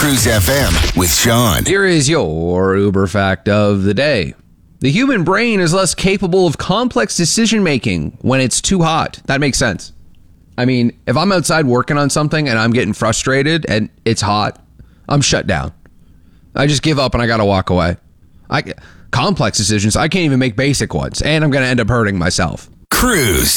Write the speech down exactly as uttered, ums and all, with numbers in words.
Cruise F M with Sean. Here is your Uber fact of the day. The human brain is less capable of complex decision making when it's too hot. That makes sense. I mean, if I'm outside working on something and I'm getting frustrated and it's hot, I'm shut down. I just give up and I got to walk away. I complex decisions, I can't even make basic ones, and I'm going to end up hurting myself. Cruise.